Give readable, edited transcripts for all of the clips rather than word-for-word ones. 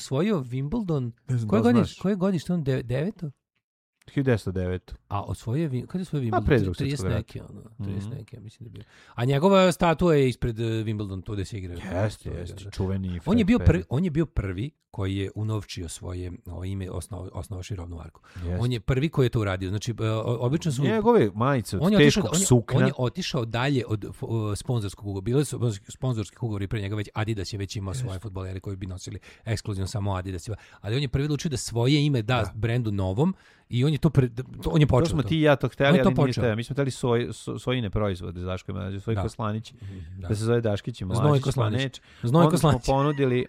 osvojio Wimbledon, koje godište on, 9? 1909. A osvojio je, kada je osvojio Wimbledon? A pre Drugog svjetskog rata. 30 neki, mislim da je bio. A njegova statua je ispred Wimbledon, tu gde se igra. Jeste, čuveni. On je bio prvi koji je unovčio svoje ime, osnovavši robnu marku. On je prvi koji je to uradio. Znači, obično su... Njegove majice od teškog sukna. On je otišao dalje od sponzorskog ugovora. Bile su sponzorskih ugovori pre njega, već Adidas je već imao svoje fudbalere koji bi nosili ekskluzivno samo Adidas. Ali on je prvi odlučio da svoje ime da brendu novom i on je on je počeo. To smo ti i ja to hteli, ali nije hteli. Mi smo hteli svojine proizvode, Daško Mlađe, svoj Koslanić, da se zove Daškić i Mlađe. Onda smo ponudili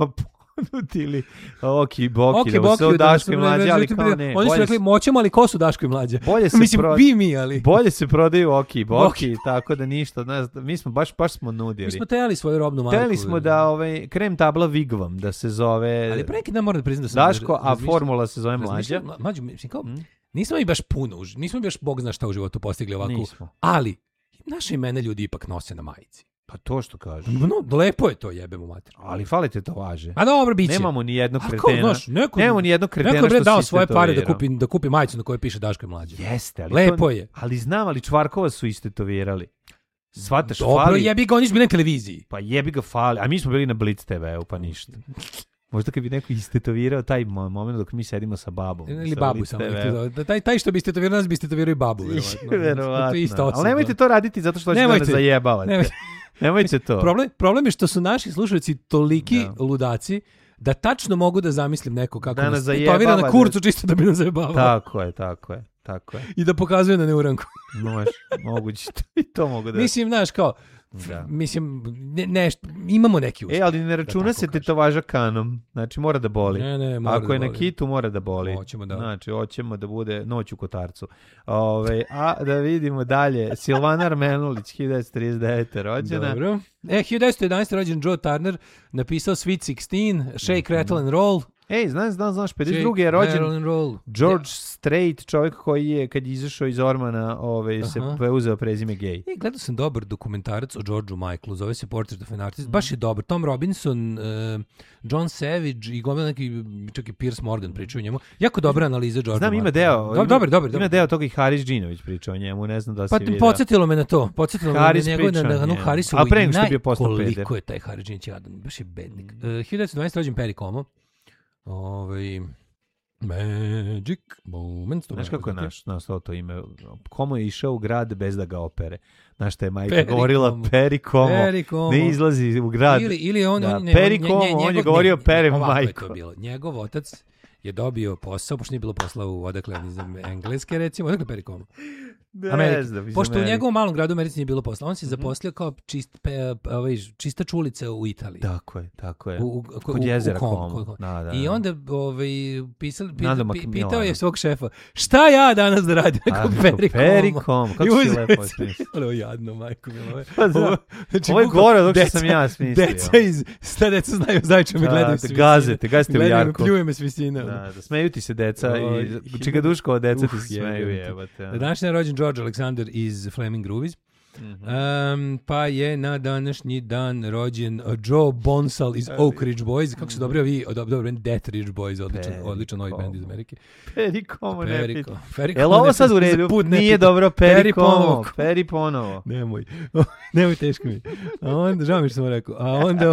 Oki Boki, da su Daško i Mlađe, ali kao ne. Oni su rekli, moćemo, ali ko su Daško i Mlađe? Ali. Bolje se prodaju Oki i Boki, tako da ništa. Mi smo baš smo nudili. Mi smo teli svoju robnu marku. Teli smo da krem tabla Vigvam, da se zove... Ali pre neki dan moram da priznam da sam... Daško, a formula se zove Mlađa. Mlađe, mislim kao... Nismo mi baš puno, nismo mi baš Bog zna šta u životu postigli ovako. Nismo. Ali, naše imena ljudi ipak nose na majici. Pa to što kažem. No, lepo je to, jebemo mater. Ali fali te to važe. A dobro, biće. Nemamo ni jednog kretena. Nemamo ni jednog kretena što si dao svoje pare da kupi majicu na kojoj piše Daško i Mlađe. Jeste, ali lepo je. Ali znam, ali Čvarkova su istetovirali. Svataš, dobro, fali. Dobro, jebi ga, oni su bili na televiziji. Pa jebi ga, fali. A mi smo bili na Blitz TV-u, pa ništa. Možda kad bi neko istetovirao taj moment dok mi sedimo sa babom. Ili babu samo. Taj što bi istetovirao nas bi istetovirao i babu. Verovatno. Ali nemojte to raditi zato što hoćete da nas zajebavate. Nemojte to. Problem je što su naši slušalci toliki ludaci da tačno mogu da zamislim neko kako nas tetovira na kurcu čisto da bi nas zajebavao. Tako je. I da pokazuje na neuranku. Moguće. I to mogu da... Mislim, znaš, kao... Mislim, imamo neki uspjeh. Ali ne računa se tetovaža kanom. Znači, mora da boli. Ne, ako je na kitu, mora da boli. Hoćemo da bude noć u Kotarcu. A da vidimo dalje. Silvana Armenulić, 1939. rođena. Dobro. 1911. rođen Joe Turner, napisao Sweet 16, Shake, Rattle and Roll. Znaš, 52. je rođen George Strait, čovjek koji je, kad je izašao iz Ormana, se preuzeo prezime gay. Gledao sam dobar dokumentarac o Georgeu Michaelu, zove se Portrait of an Artist, baš je dobar. Tom Robinson, John Savage i gomila neki, čak i Piers Morgan pričao o njemu. Jako dobra analiza Georgea Michaela. Znam, ima deo. Dobar. Ima deo toga i Haris Džinović pričao o njemu, ne znam da si vidio. Podsjetilo me na to. Haris pričao o njemu. A pre nego što je bio postao peder. Koliko je taj Haris Džinović jadan, baš je bednik. 1912. rođen Perry Como. Magic Moments. Znaš kako je nastao to ime? Komo je išao u grad bez da ga opere. Znaš šta je majka govorila? Perry Como. Ne izlazi u grad. Ili on... Perry Como, on je govorio perem majko. Njegov otac je dobio posao, pošto nije bilo posla u odakle engleske, recimo. Odakle Perry Como? Pošto u njegovom malom gradu u Americi nije bilo posla. On se zaposlio kao čistač ulice u Italiji. Tako je. Kod jezera Como. I onda pitao je svog šefa, šta ja danas da radim? Perry Como. Kako si lepo smislio? Ovo jadno, majko milo. Ovo je gore od što sam ja smislio. Deca znaju zajče me gledaju s visine. Gazete u jarku. Pljuje me s visine. Da, smeju ti se deca i čigaduškova deca ti se smeju. Današnji je rođen George Alexander iz Flaming Groovies. Pa je na današnji dan rođen Joe Bonsall iz Oak Ridge Boys. Kako se dobro ovi, Death Ridge Boys, odličan novi band iz Amerike. Perry Como ne pita. Jel ovo sad u redu? Nije dobro, Perry ponovo. Nemoj, teško mi. A onda, žao mi što sam rekao, a onda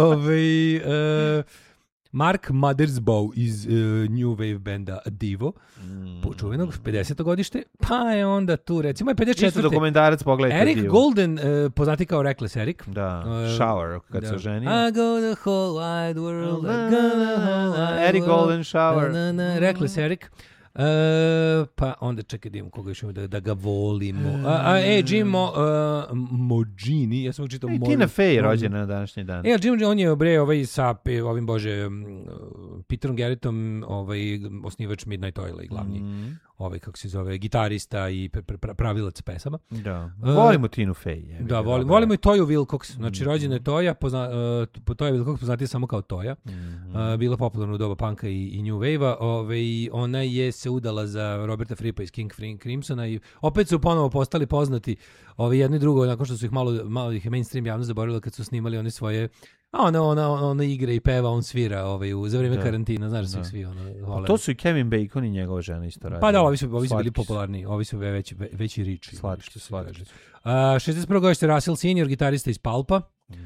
Mark Mothersbaugh iz New Wave banda Divo, počuvenog 50. godište, pa je onda tu, recimo, je 54. Isto dokumentarac, pogledajte Eric Divo. Golden, poznati kao Reckless Eric. Da, Shower, kad se oženio. I go the whole wide world, Eric Golden, Shower. Reckless Eric. Pa onda čekaj da imamo koga još imamo da ga volimo. Jim Mogini, ja sam učitao Tina Fey rođena na današnji dan. Jim, on je sa ovim Peterom Garrettom, osnivač Midnight Oila i glavni kako se zove, gitarista i pravilac pesama. Da. Volimo Tinu Fey. Da, volimo i Toju Wilcox. Znači, rođena je Toja, Toja Wilcox poznatija samo kao Toja. Bila popularna u doba punka i New Wave-a. Ona je se udala za Roberta Frippa iz King Crimsona i opet su ponovo postali poznati jedno i drugo, nakon što su ih malo ih mainstream javno zaboravili kad su snimali one svoje A ona igra i peva, on svira za vreme karantina, znaš da su ih svi vole. To su i Kevin Bacon i njegova žena isto radili. Pa da, ovi su bili popularni, ovi su veći riči. Slatki. 61. godište Russell Senior, gitarista iz Pulpa.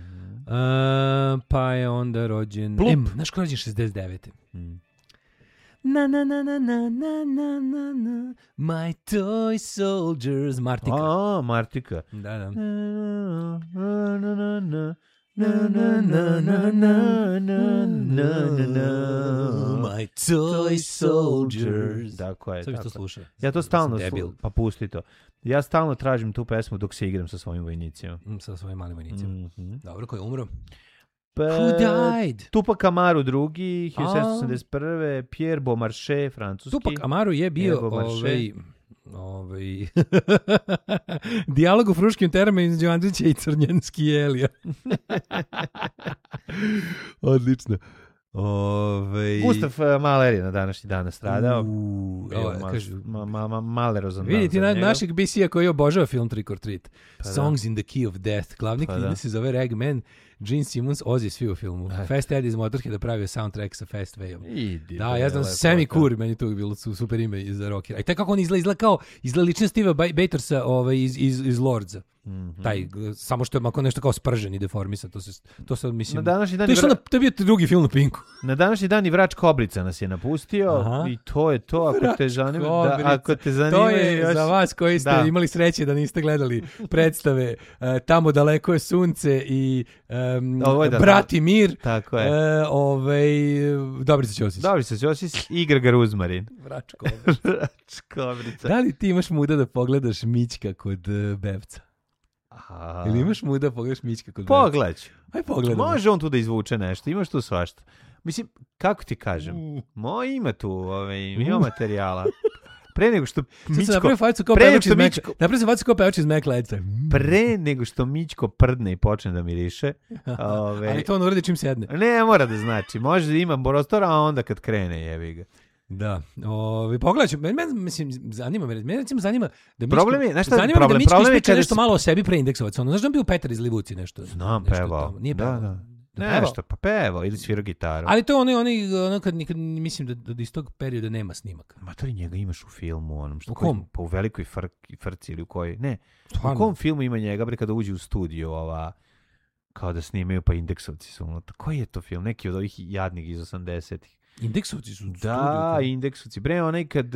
Pa je onda rođen... Znaš ko rođen 69. Na na na na na na na na My toy soldiers. Martika. Martika. Da. Na na na na na na na na na na My toy soldiers. Tako je. Sad bi to slušao. Ja to stalno pa pusti to. Ja stalno tražim tu pesmu dok se igram sa svojim vojnicima. Sa svojim malim vojnicima. Dobro, ko je umro? Who died? Tupac Amaru drugi, 1781. Pierre Beaumarchais, francuski. Tupac Amaru je bio dijalog u fruškim terama između Andrića i Crnjanski i Elija. Odlično. Gustav Mahler je na današnji dan stradao. Malerozan dan. Vidite našeg BC-a koji obožava film Trick or Treat. Songs in the Key of Death. Glavni klinac se zove Ragman, Gene Simmons, Ozzy svi u filmu. Fast Eddie iz Motorheada pravio soundtrack sa Fast Way-om. Da, ja znam Sammy Curry, meni to bilo super ime za rockera. I tako kako on izgleda kao lična Steva Batersa iz Lordsa. Taj, samo što je malo nešto kao spržen i deformisan, to sad mislim. Na današnji dan to je bio drugi film na Pinku. Na današnji dan i Vrač Kobrica nas je napustio. I to je to, ako te zanima. To je još za vas koji ste imali sreće da niste gledali predstave Tamo daleko je sunce i Brat i mir. Tako je. Dobrica Ćosić. Dobrica Ćosić, igra ga Ruzmarin. Vrač Kobrica. Da li ti imaš muda da pogledaš Mićka kod Bevca? Ili imaš muda da pogledaš Mićka kod Bevca? Pogledaj. Aj pogledaj. Može on tu da izvuče nešto, imaš tu svašta. Mislim, kako ti kažem, ima tu, ima materijala. Pre nego što Mićko... Napravi se facu kao pevač iz Mekleca. Pre nego što Mićko prdne i počne da miriše. Ali to on uradi čim sedne. Ne mora da znači. Može da ima prostora, a onda kad krene, jebi ga. Da. Pogledaj ću. Zanima me. Mene recimo zanima da Mićko... Problem je, znaš šta je problem? Problem je kada nešto malo o sebi preindeksovac. Znaš da on bio Petar iz Livuci nešto? Znam, pevao. Nije pevao. Da. Nešto, pa pevo ili svirao gitaru. Ali to ono kad mislim da iz tog perioda nema snimaka. Ma to li njega imaš u filmu onom što u kom? Pa u Velikoj frci ili u kojoj? Ne. Stvarno? U kom filmu ima njega bre kada uđe u studio kao da snimaju pa indeksovci su unutra. Koji je to film? Neki od ovih jadnih iz 80-ih. Indeksovci su u studiju? Da, indeksovci. Bre, onaj kad...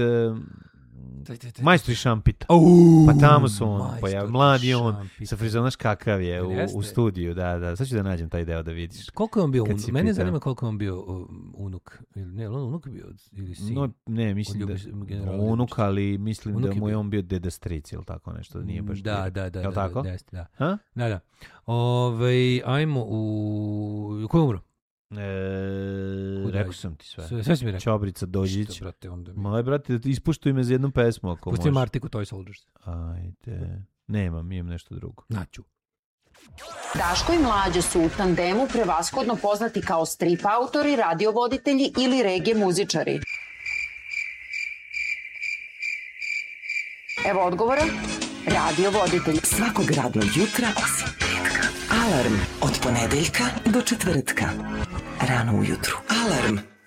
Majstori Šampita. Pa tamo su on, mladi on, sa frizorom, znaš kakav je u studiju, da. Sad ću da nađem taj deo da vidiš. Koliko je on bio unuk? Mene zanima koliko je on bio unuk. Ne, on unuk bio ili sin? No, ne, mislim da je unuk, ali mislim da mu je on bio deda stric ili tako nešto, da nije baš da. Je li tako? Da. Da. Ajmo u... Ko je umro? Rekao sam ti sve. Sve si mi rekao. Čobrica Dođić. Što, brate, onda mi... Moje brate, ispuštuj me za jednu pesmu ako možeš. Pusti Martiku Toy Soldiers. Ajde. Nemam, imam nešto drugo. Naću. Daško i Mlađa su u tandemu prevashodno poznati kao strip autori, radiovoditelji ili reggae muzičari. Evo odgovora. Radiovoditelji. Svakog radnog jutra osim petka. Alarm od ponedeljka do četvrtka. Rano ujutru. Alarm